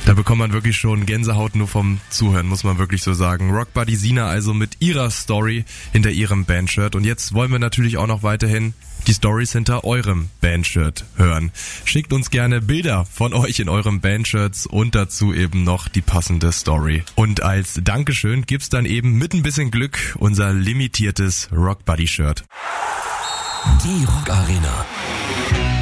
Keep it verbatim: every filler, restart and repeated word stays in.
Da bekommt man wirklich schon Gänsehaut nur vom Zuhören, muss man wirklich so sagen. Rock Buddy Sina also mit ihrer Story hinter ihrem Bandshirt. Und jetzt wollen wir natürlich auch noch weiterhin die Stories hinter eurem Bandshirt hören. Schickt uns gerne Bilder von euch in eurem Bandshirts und dazu eben noch die passende Story. Und als Dankeschön gibt's dann eben mit ein bisschen Glück unser limitiertes Rock Buddy Shirt. Die Rock Arena.